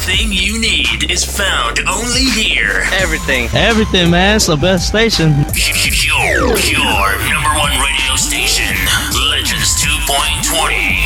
Thing you need is found only here. Everything, man. It's the best station. Your number one radio station, Legends 2.20.